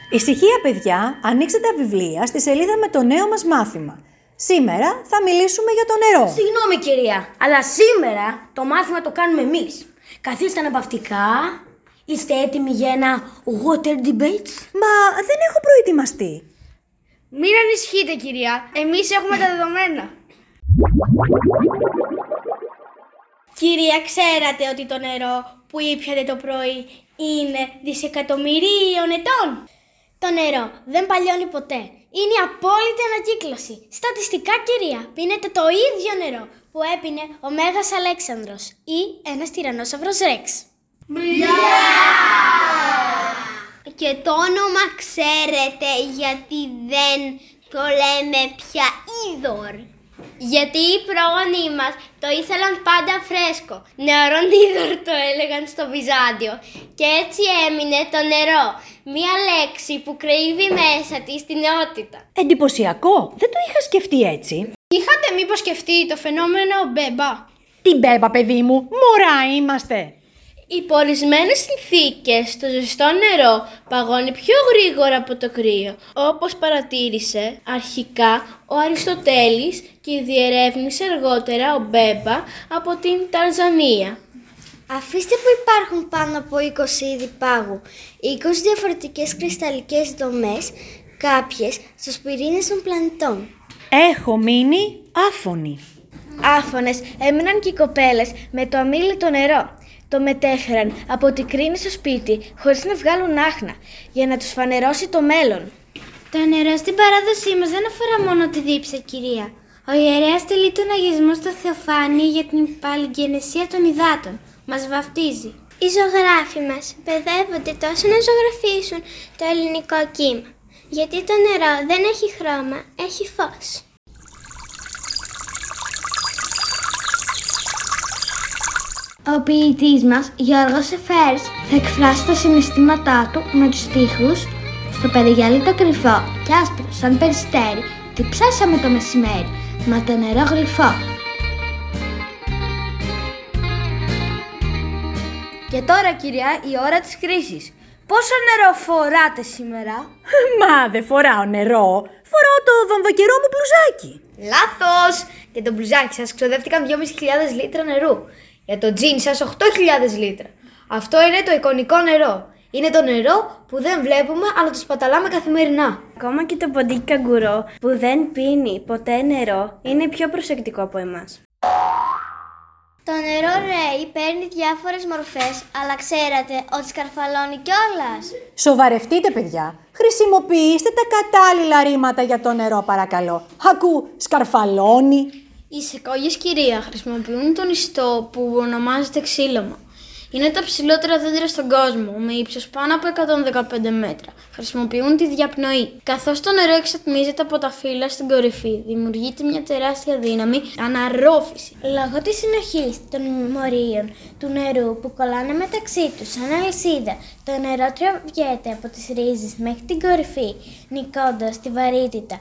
Ησυχία, παιδιά, ανοίξτε τα βιβλία στη σελίδα με το νέο μας μάθημα. Σήμερα θα μιλήσουμε για το νερό. Συγγνώμη κυρία, αλλά σήμερα το μάθημα το κάνουμε εμείς. Καθίστε αναπαυτικά. Είστε έτοιμοι για ένα water debate? Μα δεν έχω προετοιμαστεί. Μην ανησυχείτε κυρία, εμείς έχουμε τα δεδομένα. Κυρία, ξέρατε ότι το νερό που ήπιατε το πρωί είναι δισεκατομμυρίων ετών? Το νερό δεν παλιώνει ποτέ. Είναι η απόλυτη ανακύκλωση. Στατιστικά, κυρία, πίνετε το ίδιο νερό που έπινε ο Μέγας Αλέξανδρος ή ένας τυραννόσαυρος Ρεξ. Και το όνομα ξέρετε γιατί δεν το λέμε πια είδωρ? Γιατί οι πρόγονοι μας το ήθελαν πάντα φρέσκο. Νεαρόν είδωρ το έλεγαν στο Βυζάντιο. Και έτσι έμεινε το νερό. Μία λέξη που κρύβει μέσα της την νεότητα. Εντυπωσιακό, δεν το είχα σκεφτεί έτσι. Είχατε μήπως σκεφτεί το φαινόμενο μπέμπα? Τι μπέμπα, παιδί μου, μωρά είμαστε. Υπό ορισμένες συνθήκες το ζεστό νερό παγώνει πιο γρήγορα από το κρύο, όπως παρατήρησε αρχικά ο Αριστοτέλης και διερεύνησε αργότερα ο Μπέμπα από την Τανζανία. Αφήστε που υπάρχουν πάνω από 20 είδη πάγου, 20 διαφορετικές κρυσταλλικές δομές, κάποιες στους πυρήνες των πλανητών. Έχω μείνει άφωνη. Άφωνες έμειναν και οι κοπέλες με το αμίλητο νερό. Το μετέφεραν από την κρίνη στο σπίτι χωρίς να βγάλουν άχνα, για να τους φανερώσει το μέλλον. Το νερό στην παράδοσή μας δεν αφορά μόνο τη δίψα, κυρία. Ο ιερέας τελεί τον αγιασμό στο Θεοφάνη για την παλιγενεσία των υδάτων. Μας βαφτίζει. Οι ζωγράφοι μας παιδεύονται τόσο να ζωγραφίσουν το ελληνικό κύμα. Γιατί το νερό δεν έχει χρώμα, έχει φως. Ο ποιητής μας, Γιώργος Εφέρης, θα εκφράσει τα συναισθήματά του με τους στίχους «Στο περιγυαλί το κρυφό και άσπρο σαν περιστέρι, διψάσαμε το μεσημέρι, μα το νερό γλυφό». Και τώρα, κυρία, η ώρα της κρίσης. Πόσο νερό φοράτε σήμερα? Μα δεν φοράω νερό, φοράω το βαμβακερό μου μπλουζάκι. Λάθος! Για το μπλουζάκι σας ξοδεύτηκαν 2.500 λίτρα νερού. Για το τζιν σας 8.000 λίτρα. Αυτό είναι το εικονικό νερό. Είναι το νερό που δεν βλέπουμε αλλά το σπαταλάμε καθημερινά. Ακόμα και το ποντίκι καγκουρό που δεν πίνει ποτέ νερό είναι πιο προσεκτικό από εμάς. Το νερό ρέι παίρνει διάφορες μορφές, αλλά ξέρατε ότι σκαρφαλώνει κιόλας. Σοβαρευτείτε, παιδιά. Χρησιμοποιήστε τα κατάλληλα ρήματα για το νερό, παρακαλώ. Ακού, σκαρφαλώνει. Οι σεκόγειες, κυρία, χρησιμοποιούν τον ιστό που ονομάζεται ξύλωμα. Είναι τα ψηλότερα δέντρα στον κόσμο, με ύψος πάνω από 115 μέτρα. Χρησιμοποιούν τη διαπνοή. Καθώς το νερό εξατμίζεται από τα φύλλα στην κορυφή, δημιουργείται μια τεράστια δύναμη αναρρόφηση. Λόγω της συνοχής των μορίων του νερού που κολλάνε μεταξύ τους σαν αλυσίδα, το νερό τραβιέται από τις ρίζες μέχρι την κορυφή, νικώντας τη βαρύτητα